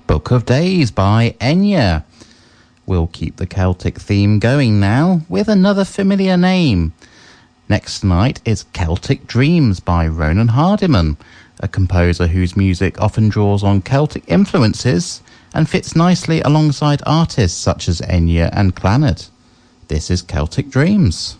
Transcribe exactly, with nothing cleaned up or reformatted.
Book of Days by Enya. We'll keep the Celtic theme going now with another familiar name. Next night is Celtic Dreams by Ronan Hardiman, a composer whose music often draws on Celtic influences and fits nicely alongside artists such as Enya and Clannad. This is Celtic Dreams.